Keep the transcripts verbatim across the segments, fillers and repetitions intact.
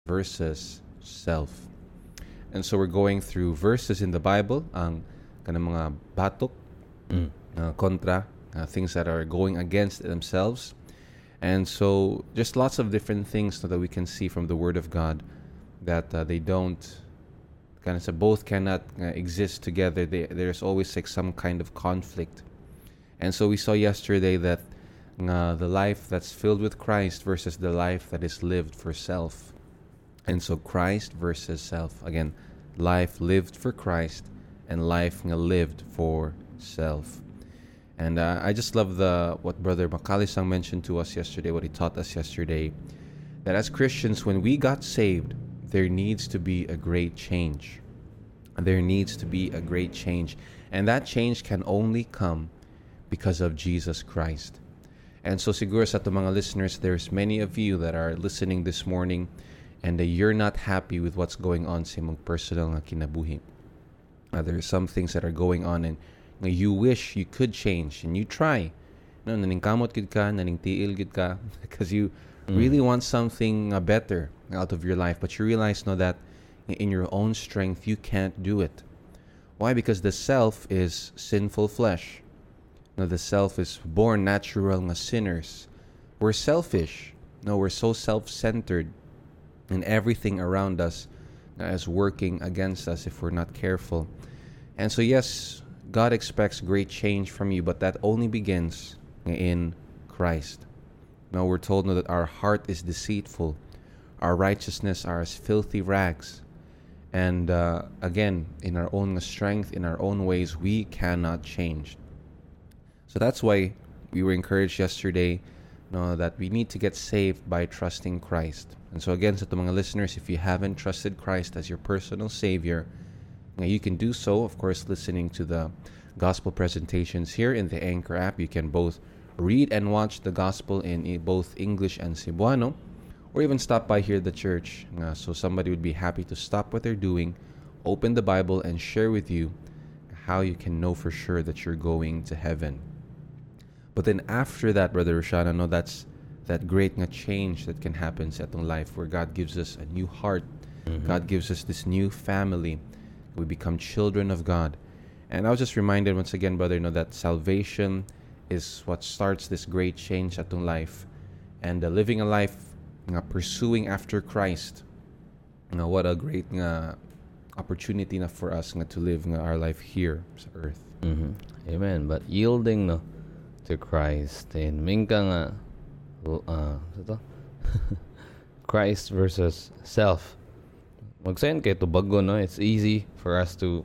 versus self. And so we're going through verses in the Bible, ang kanang mga batok, Mm. uh, kontra, uh, things that are going against themselves. And so just lots of different things so that we can see from the Word of God that uh, they don't kind of say both cannot uh, exist together. They, there's always like some kind of conflict. And so we saw yesterday that uh, the life that's filled with Christ versus the life that is lived for self. And so Christ versus self. Again, life lived for Christ and life uh, lived for self. And uh, I just love the what Brother Makalisang mentioned to us yesterday, what he taught us yesterday, that as Christians, when we got saved, there needs to be a great change. There needs to be a great change. And that change can only come because of Jesus Christ. And so siguro sa ating mga listeners, there's many of you that are listening this morning and uh, you're not happy with what's going on sa imong personal nga kinabuhi. Uh, there are some things that are going on and uh, you wish you could change and you try. No, naningkamot gid ka, naningtiil gid ka because you Mm. really want something uh, better out of your life, but you realize no that in your own strength you can't do it. Why? Because the self is sinful flesh. No, the self is born natural nga sinners. We're selfish. No, we're so self-centered, and everything around us is working against us if we're not careful. And so yes, God expects great change from you, but that only begins in Christ. Now we're told now that our heart is deceitful, our righteousness are as filthy rags. And uh, again, in our own strength, in our own ways, we cannot change. So that's why we were encouraged yesterday, no, that we need to get saved by trusting Christ. And so again, sa to mga listeners, if you haven't trusted Christ as your personal Savior, you can do so, of course, listening to the gospel presentations here in the Anchor app. You can both read and watch the gospel in both English and Cebuano, or even stop by here at the church. Uh, so somebody would be happy to stop what they're doing, open the Bible, and share with you how you can know for sure that you're going to heaven. But then after that, Brother Rashad, I know that's that great nga change that can happen sa atong life where God gives us a new heart. Mm-hmm. God gives us this new family. We become children of God. And I was just reminded once again, brother, you know, that salvation is what starts this great change atong life. And uh, living a life nga pursuing after Christ. Nga what a great nga opportunity na for us nga to live nga our life here sa earth. Mm-hmm. Amen. But yielding no to Christ and minka nga uh, ito? Christ versus self. Magsayon kay to bago, no? It's easy for us to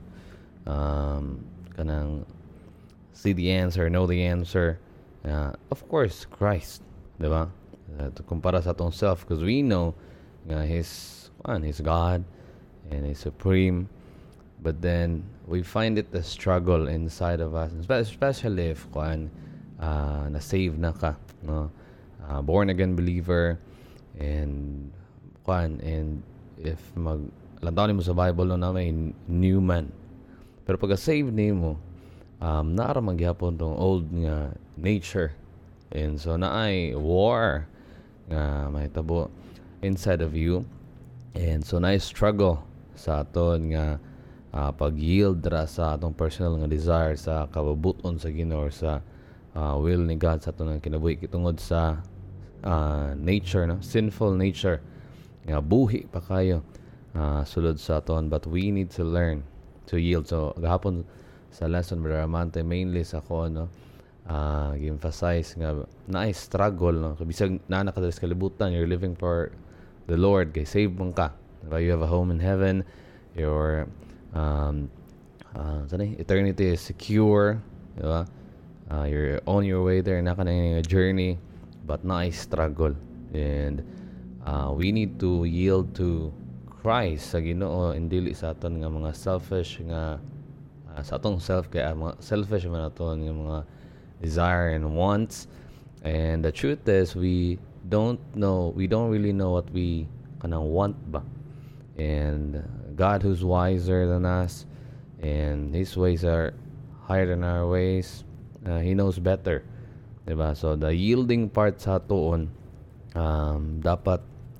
um kanang see the answer, know the answer. Uh, of course, Christ, diba? Uh, to kumpara sa atong self, because we know nga He's one, He's God and He's supreme. But then we find it a struggle inside of us, especially if kuan uh, na-save na ka, no? Uh, born again believer and kuan and if mag lantaw mo sa Bible no na may new man. Pero pag save nimo, um naara magyapon tong old nga nature. And so naay war nga mahitabo inside of you. And so naay struggle sa aton nga uh, pag-yield ra sa atong personal nga desire sa kababuton sa Ginoo or sa uh, will ni God sa aton nga kinabuhi kitungod sa uh, nature, no? Sinful nature nga buhi pa kayo uh, sulod sa aton, but we need to learn to yield. So gahapon sa lesson, Brother Amante, mainly sa ko, no, uh, emphasize nga na struggle, no, bisag na nakadalas kalibutan, you're living for the Lord, kay save mong ka, diba? You have a home in heaven, your um uh, sanay, eternity is secure, diba? Uh, you're on your way there, naka na journey, but na struggle. And uh, we need to yield to Christ sa Ginoo and dili sa aton nga mga selfish nga uh, sa atong self kaya mga selfish man aton nga mga desire and wants. And the truth is we don't know, we don't really know what we kanang want ba. And God, who's wiser than us and His ways are higher than our ways, uh, He knows better, diba? So the yielding part sa tuon um, dapat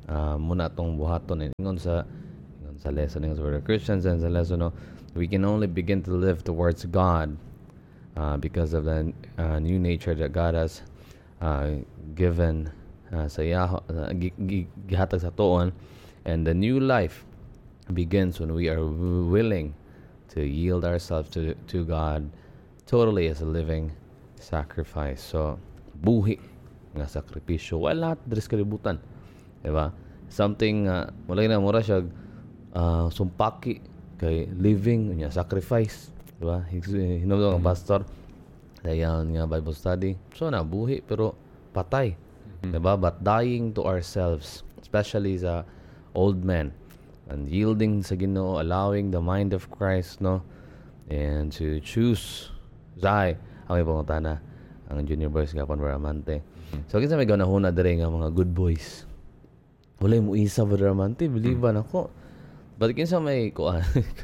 uh, muna itong buhaton. Ingon sa, ingon sa lesson, ingon sa Christians and sa lesson, no, we can only begin to live towards God uh, because of the uh, new nature that God has uh, given uh, sa iya, uh, gihatag sa tuon. And the new life begins when we are willing to yield ourselves to to God totally as a living sacrifice. So, buhi nga sakripisyo. Wala dres kalibutan. Diba? Something, uh, wala na mura siya uh, sumpaki kay living, niya sacrifice. Diba? Hinumdong ang pastor. Dayan nga Bible study. So, na, buhi, pero patay. Mm-hmm. Diba? But dying to ourselves, especially sa old men, and yielding sa Ginoo, allowing the mind of Christ, no, and to choose Zai ang ibang tana ang junior boys nga pon Baramante. Mm-hmm. So kinsa may ganahuna dire nga mga good boys, wala mo isa Baramante, believe ba nako, but kinsa may kuan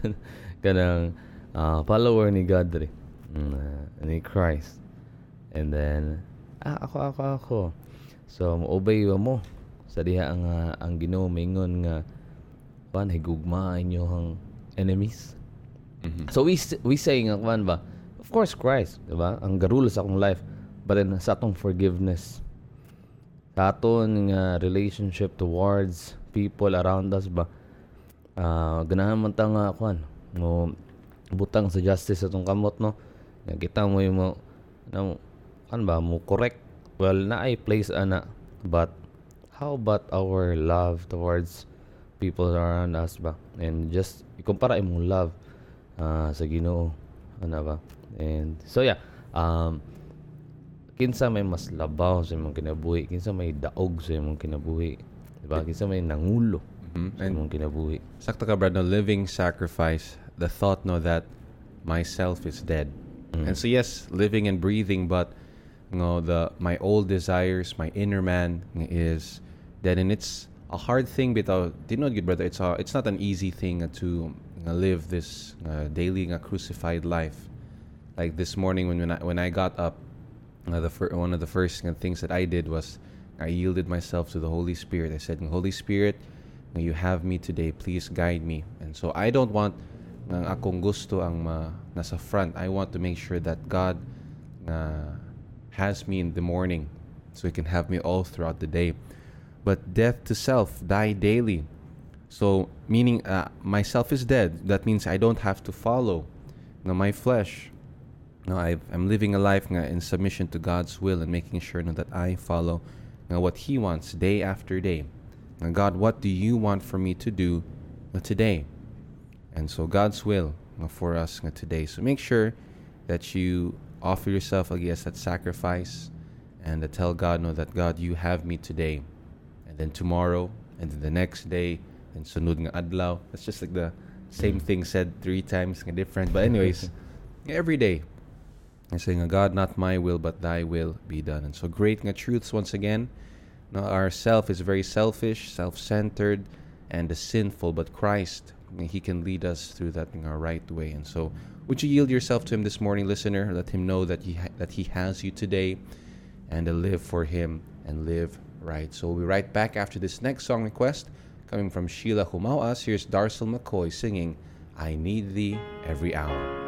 kanang uh, follower ni God dire, uh, ni Christ, and then ah, ako ako ako so mo-obey mo sa diha ang uh, ang Ginoo mingon nga pan higugma inyong enemies. Mm-hmm. So we we say nga kan ba, of course Christ, diba, ang garula sa akong life, but then sa atong forgiveness, sa aton nga relationship towards people around us ba, uh, ganahan man ta nga kan mo butang sa justice atong kamot, no, nga kita mo yung mo na, kan ba mo correct, well na ay place ana, but how about our love towards people around us ba? And just ikumpara imong love uh, sa Ginoo, ano ba? And so yeah, um kinsa may mas labaw sa imong kinabuhi, kinsa may daog sa imong kinabuhi, diba? Kinsa may nangulo mm-hmm. sa imong kinabuhi. Sakto ka, brad, no, living sacrifice, the thought, no, that myself is dead. Mm-hmm. And so yes, living and breathing, but no, the my old desires, my inner man is dead, and it's a hard thing bitaw. Di not good, brother. It's a, it's not an easy thing to uh, live this uh, daily uh, crucified life. Like this morning when when I, when I got up, uh, the fir- one of the first uh, things that I did was I yielded myself to the Holy Spirit. I said, Holy Spirit, you have me today. Please guide me. And so I don't want ng akong gusto ang uh, nasa front. I want to make sure that God uh, has me in the morning, so He can have me all throughout the day. But death to self, die daily. So, meaning uh, myself is dead. That means I don't have to follow you know, my flesh. No, I've, I'm living a life nga, in submission to God's will and making sure no, that I follow nga, what He wants day after day. Now, God, what do you want for me to do uh, today? And so God's will uh, for us nga, today. So make sure that you offer yourself against that sacrifice and uh, tell God, no, that God, you have me today. And then tomorrow, and then the next day, and sunod nga adlaw. That's just like the same thing said three times, nga different. But anyways, every day, I say nga, God, not my will, but Thy will be done. And so great nga truths once again. Now, our self is very selfish, self-centered, and uh, sinful. But Christ, He can lead us through that in our right way. And so, would you yield yourself to Him this morning, listener? Let Him know that He ha- that He has you today, and to live for Him and live right. So we'll be right back after this next song request coming from Sheila Humauas. Here's Darcel McCoy singing I Need Thee Every Hour.